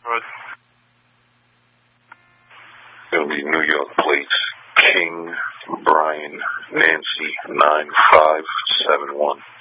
Road. It'll be New York plates, King, Brian, Nancy, 9571.